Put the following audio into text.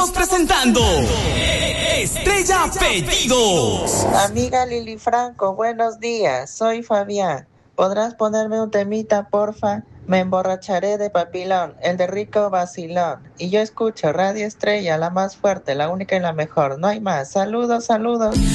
Estamos presentando Estrella Pedidos. Amiga Lili Franco, buenos días. Soy Fabián. ¿Podrás ponerme un temita, porfa? Me emborracharé de papilón, el de Rico Vacilón. Y yo escucho Radio Estrella, la más fuerte, la única y la mejor. No hay más. Saludos, saludos.